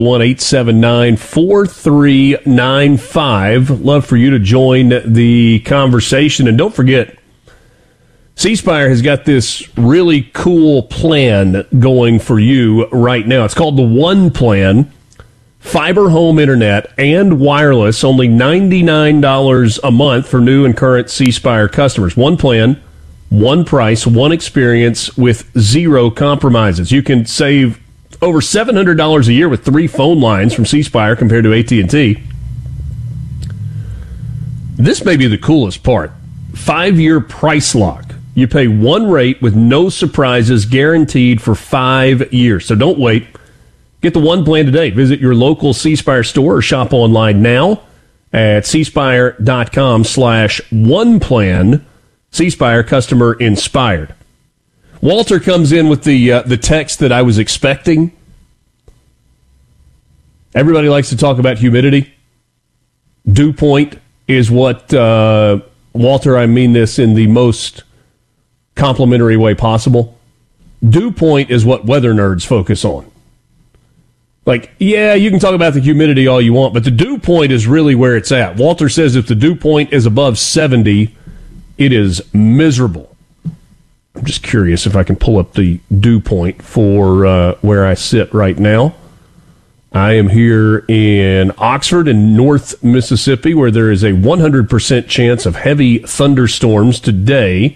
1-879-4395. Love for you to join the conversation. And don't forget, C Spire has got this really cool plan going for you right now. It's called the One Plan. Fiber home internet and wireless, only $99 a month for new and current C Spire customers. One plan, one price, one experience with zero compromises. You can save over $700 a year with 3 phone lines from C Spire compared to AT&T. This may be the coolest part. 5-year price lock. You pay one rate with no surprises, guaranteed for 5 years. So don't wait. Get the One Plan today. Visit your local C Spire store or shop online now at cspire.com/oneplan. C Spire, customer inspired. Walter comes in with the text that I was expecting. Everybody likes to talk about humidity. Dew point is what, Walter, I mean this in the most complimentary way possible. Dew point is what weather nerds focus on. Like, yeah, you can talk about the humidity all you want, but the dew point is really where it's at. Walter says if the dew point is above 70, it is miserable. I'm just curious if I can pull up the dew point for where I sit right now. I am here in Oxford in North Mississippi, where there is a 100% chance of heavy thunderstorms today.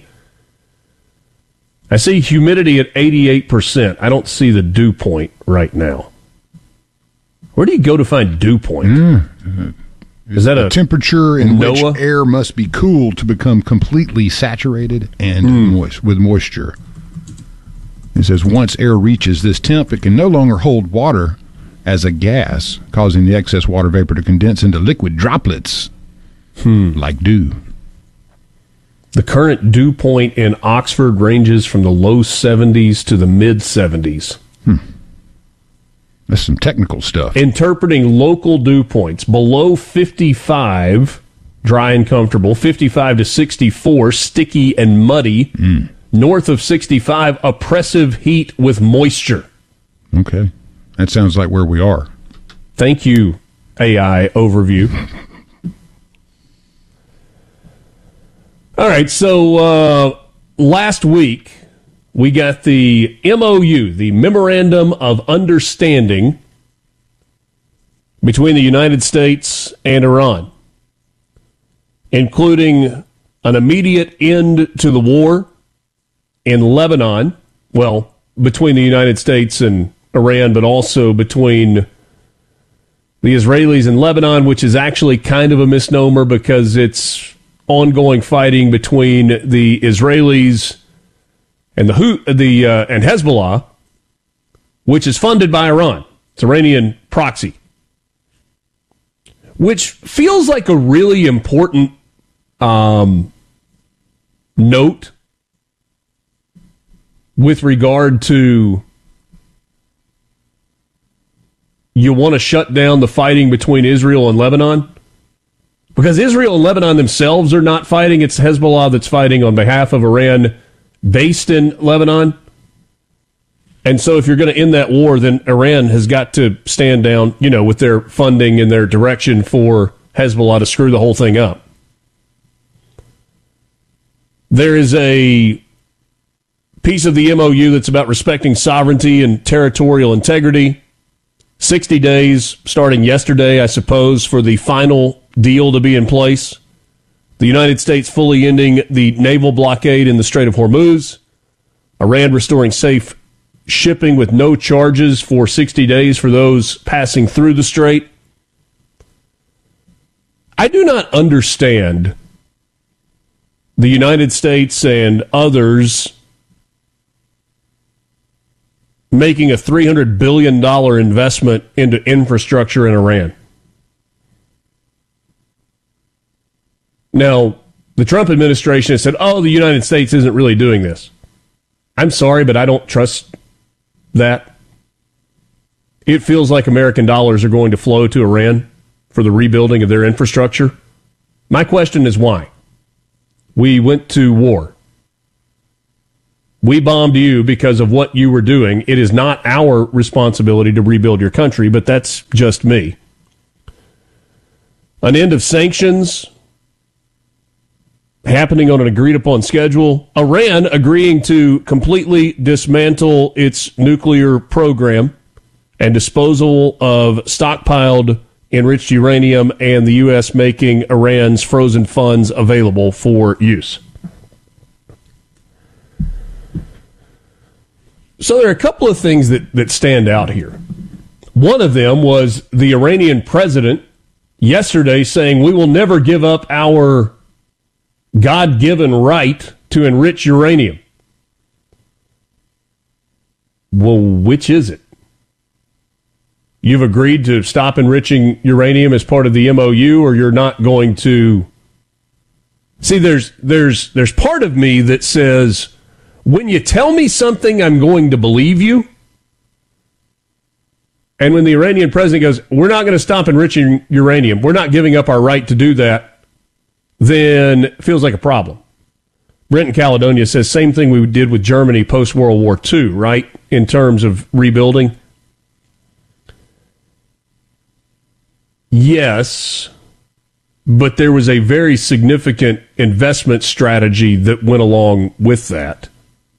I see humidity at 88%. I don't see the dew point right now. Where do you go to find dew point? Is that a temperature in which air must be cooled to become completely saturated and moist with moisture? It says once air reaches this temp, it can no longer hold water as a gas, causing the excess water vapor to condense into liquid droplets like dew. The current dew point in Oxford ranges from the low 70s to the mid 70s. That's some technical stuff. Interpreting local dew points. Below 55, dry and comfortable. 55 to 64, sticky and muddy. North of 65, oppressive heat with moisture. Okay. That sounds like where we are. Thank you, AI overview. All right, so last week, we got the MOU, the Memorandum of Understanding between the United States and Iran, including an immediate end to the war in Lebanon, well, between the United States and Iran, but also between the Israelis and Lebanon, which is actually kind of a misnomer because it's ongoing fighting between the Israelis and and Hezbollah, which is funded by Iran. It's Iranian proxy. Which feels like a really important note with regard to you want to shut down the fighting between Israel and Lebanon? Because Israel and Lebanon themselves are not fighting. It's Hezbollah that's fighting on behalf of Iran based in Lebanon. And so if you're going to end that war, then Iran has got to stand down, with their funding and their direction for Hezbollah to screw the whole thing up. There is a piece of the MOU that's about respecting sovereignty and territorial integrity. 60 days starting yesterday, I suppose, for the final deal to be in place. The United States fully ending the naval blockade in the Strait of Hormuz. Iran restoring safe shipping with no charges for 60 days for those passing through the strait. I do not understand the United States and others making a $300 billion investment into infrastructure in Iran. Now, the Trump administration has said, the United States isn't really doing this. I'm sorry, but I don't trust that. It feels like American dollars are going to flow to Iran for the rebuilding of their infrastructure. My question is why? We went to war. We bombed you because of what you were doing. It is not our responsibility to rebuild your country, but that's just me. An end of sanctions happening on an agreed-upon schedule. Iran agreeing to completely dismantle its nuclear program and disposal of stockpiled enriched uranium, and the U.S. making Iran's frozen funds available for use. So there are a couple of things that stand out here. One of them was the Iranian president yesterday saying, we will never give up our God-given right to enrich uranium. Well, which is it? You've agreed to stop enriching uranium as part of the MOU, or you're not going to? See, there's part of me that says, when you tell me something, I'm going to believe you. And when the Iranian president goes, we're not going to stop enriching uranium, we're not giving up our right to do that, then it feels like a problem. Brent in Caledonia says, same thing we did with Germany post-World War II, right, in terms of rebuilding. Yes, but there was a very significant investment strategy that went along with that.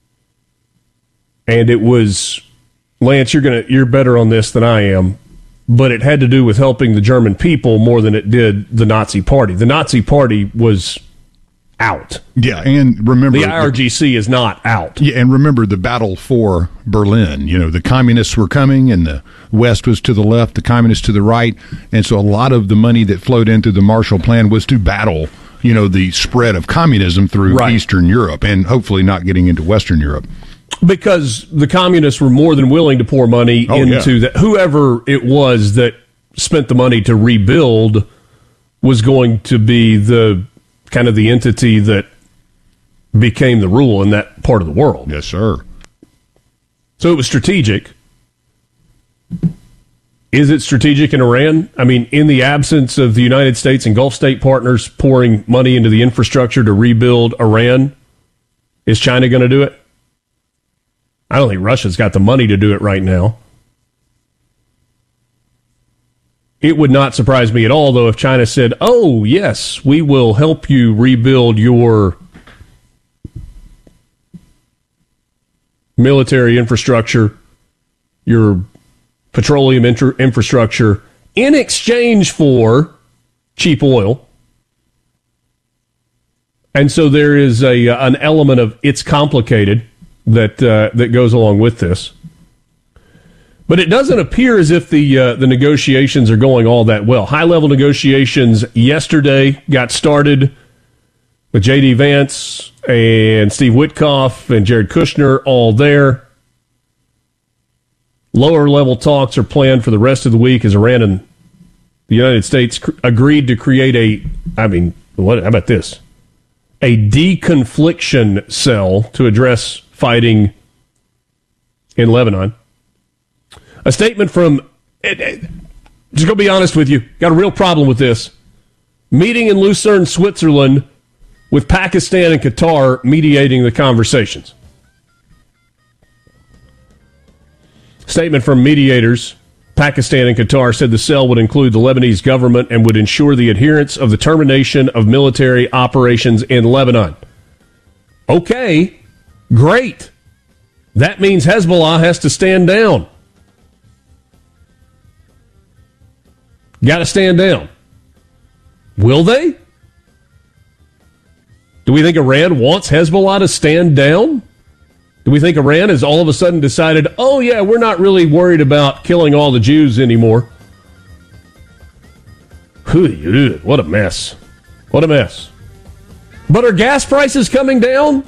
And it was, Lance, you're better on this than I am, but it had to do with helping the German people more than it did the Nazi Party. The Nazi Party was out. Yeah, and remember, the IRGC is not out. Yeah, and remember the battle for Berlin. You know, the communists were coming, and the West was to the left, the communists to the right, and so a lot of the money that flowed into the Marshall Plan was to battle, you know, the spread of communism through Eastern Europe, and hopefully not getting into Western Europe. Because the communists were more than willing to pour money into that. Whoever it was that spent the money to rebuild was going to be the kind of the entity that became the rule in that part of the world. Yes, sir. So it was strategic. Is it strategic in Iran? I mean, in the absence of the United States and Gulf state partners pouring money into the infrastructure to rebuild Iran, is China going to do it? I don't think Russia's got the money to do it right now. It would not surprise me at all, though, if China said, oh, yes, we will help you rebuild your military infrastructure, your petroleum infrastructure, in exchange for cheap oil. And so there is an element of it's complicated that goes along with this. But it doesn't appear as if the negotiations are going all that well. High-level negotiations yesterday got started with J.D. Vance and Steve Witkoff and Jared Kushner all there. Lower-level talks are planned for the rest of the week as Iran and the United States agreed to create how about this? A deconfliction cell to address fighting in Lebanon. A statement from, just going to be honest with you, got a real problem with this. Meeting in Lucerne, Switzerland, with Pakistan and Qatar mediating the conversations. Statement from mediators. Pakistan and Qatar said the cell would include the Lebanese government and would ensure the adherence of the termination of military operations in Lebanon. Okay, great. That means Hezbollah has to stand down. Got to stand down. Will they? Do we think Iran wants Hezbollah to stand down? Do we think Iran has all of a sudden decided, oh yeah, we're not really worried about killing all the Jews anymore? What a mess. What a mess. But are gas prices coming down?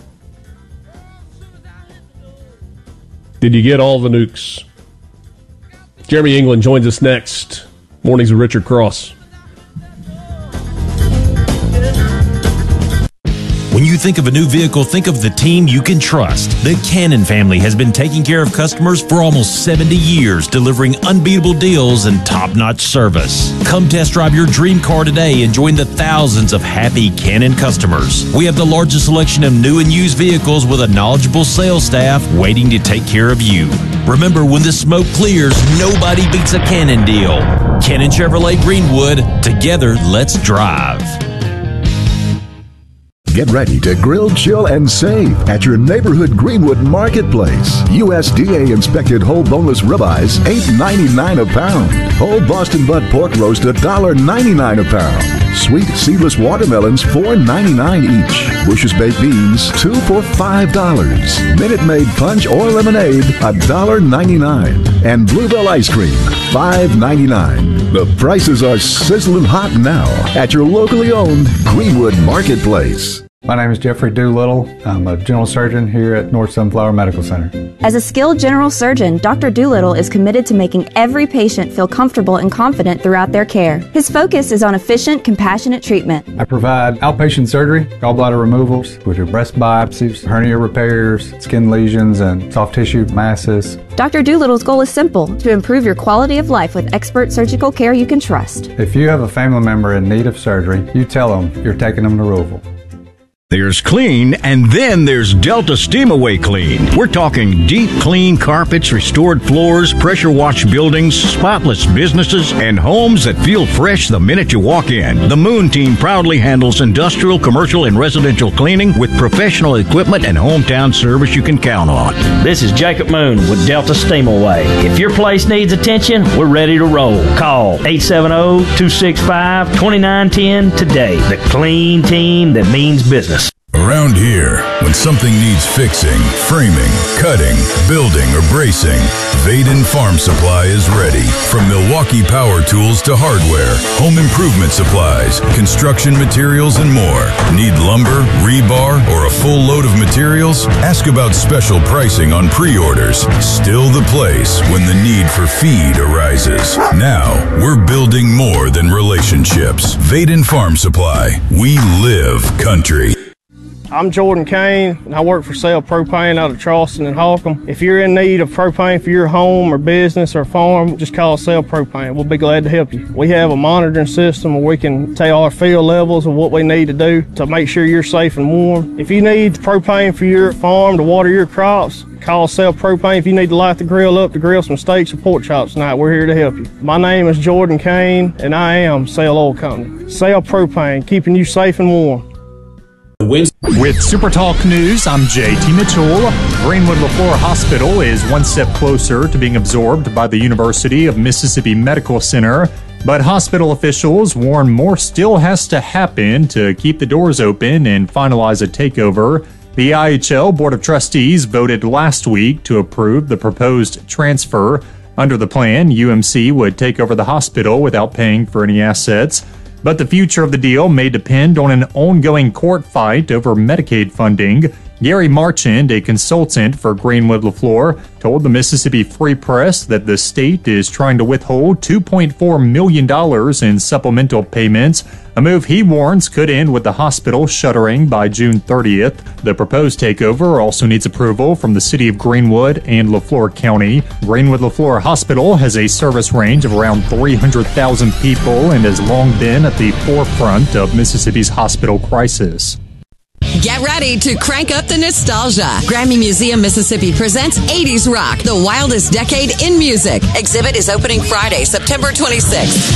Did you get all the nukes? Jeremy England joins us next. Mornings with Richard Cross. When you think of a new vehicle, think of the team you can trust. The Cannon family has been taking care of customers for almost 70 years, delivering unbeatable deals and top-notch service. Come test drive your dream car today and join the thousands of happy Cannon customers. We have the largest selection of new and used vehicles with a knowledgeable sales staff waiting to take care of you. Remember, when the smoke clears, nobody beats a Cannon deal. Cannon Chevrolet Greenwood. Together, let's drive. Get ready to grill, chill, and save at your neighborhood Greenwood Marketplace. USDA inspected whole boneless ribeyes, $8.99 a pound. Whole Boston butt pork roast, $1.99 a pound. Sweet seedless watermelons, $4.99 each. Bush's baked beans, 2 for $5. Minute Maid punch or lemonade, $1.99. And Bluebell ice cream, $5.99. The prices are sizzling hot now at your locally owned Greenwood Marketplace. My name is Jeffrey Doolittle. I'm a general surgeon here at North Sunflower Medical Center. As a skilled general surgeon, Dr. Doolittle is committed to making every patient feel comfortable and confident throughout their care. His focus is on efficient, compassionate treatment. I provide outpatient surgery, gallbladder removals, we do breast biopsies, hernia repairs, skin lesions, and soft tissue masses. Dr. Doolittle's goal is simple: to improve your quality of life with expert surgical care you can trust. If you have a family member in need of surgery, you tell them you're taking them to Louisville. There's clean, and then there's Delta Steam Away Clean. We're talking deep clean carpets, restored floors, pressure washed buildings, spotless businesses, and homes that feel fresh the minute you walk in. The Moon team proudly handles industrial, commercial, and residential cleaning with professional equipment and hometown service you can count on. This is Jacob Moon with Delta Steam Away. If your place needs attention, we're ready to roll. Call 870-265-2910 today. The clean team that means business. Around here, when something needs fixing, framing, cutting, building, or bracing, Vaden Farm Supply is ready. From Milwaukee power tools to hardware, home improvement supplies, construction materials, and more. Need lumber, rebar, or a full load of materials? Ask about special pricing on pre-orders. Still the place when the need for feed arises. Now, we're building more than relationships. Vaden Farm Supply. We live country. I'm Jordan Kane, and I work for Sale Propane out of Charleston and Holcomb. If you're in need of propane for your home or business or farm, just call Sale Propane. We'll be glad to help you. We have a monitoring system where we can tell our field levels of what we need to do to make sure you're safe and warm. If you need propane for your farm to water your crops, call Sale Propane. If you need to light the grill up to grill some steaks or pork chops tonight, we're here to help you. My name is Jordan Kane, and I am Sale Oil Company. Sale Propane, keeping you safe and warm. With Super Talk News, I'm JT Mitchell. Greenwood LaFleur Hospital is one step closer to being absorbed by the University of Mississippi Medical Center, but hospital officials warn more still has to happen to keep the doors open and finalize a takeover. The IHL Board of Trustees voted last week to approve the proposed transfer. Under the plan, UMC would take over the hospital without paying for any assets. But the future of the deal may depend on an ongoing court fight over Medicaid funding. Gary Marchand, a consultant for Greenwood LaFleur, told the Mississippi Free Press that the state is trying to withhold $2.4 million in supplemental payments, a move he warns could end with the hospital shuttering by June 30th. The proposed takeover also needs approval from the city of Greenwood and LaFleur County. Greenwood LaFleur Hospital has a service range of around 300,000 people and has long been at the forefront of Mississippi's hospital crisis. Get ready to crank up the nostalgia. Grammy Museum Mississippi presents 80s Rock, the wildest decade in music. Exhibit is opening Friday, September 26th.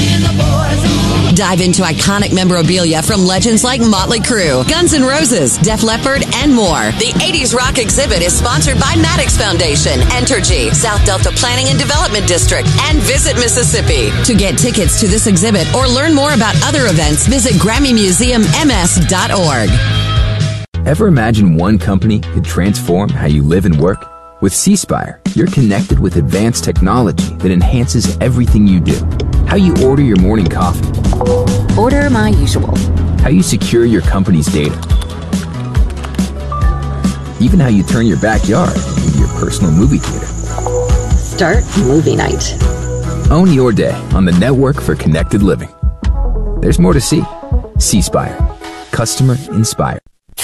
Dive into iconic memorabilia from legends like Motley Crue, Guns N' Roses, Def Leppard, and more. The 80s Rock exhibit is sponsored by Maddox Foundation, Entergy, South Delta Planning and Development District, and Visit Mississippi. To get tickets to this exhibit or learn more about other events, visit GrammyMuseumMS.org. Ever imagine one company could transform how you live and work? With C-Spire, you're connected with advanced technology that enhances everything you do. How you order your morning coffee. Order my usual. How you secure your company's data. Even how you turn your backyard into your personal movie theater. Start movie night. Own your day on the Network for Connected Living. There's more to see. C-Spire. Customer inspired.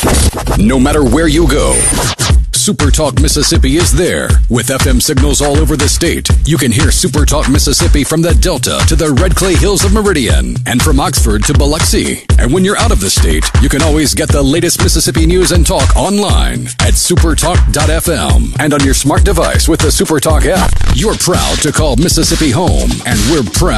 no matter where you go. Super Talk Mississippi is there. With FM signals all over the state, you can hear Super Talk Mississippi from the Delta to the Red Clay Hills of Meridian and from Oxford to Biloxi. And when you're out of the state, you can always get the latest Mississippi news and talk online at supertalk.fm and on your smart device with the Super Talk app. You're proud to call Mississippi home, and we're proud